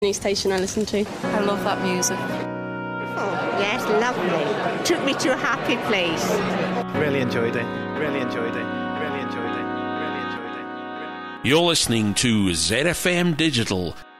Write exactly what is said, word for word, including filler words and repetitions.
New station I listen to. I love that music. Oh, yes, lovely. Took me to a happy place. Really enjoyed it. Really enjoyed it. Really enjoyed it. Really enjoyed it. You're listening to Z F M Digital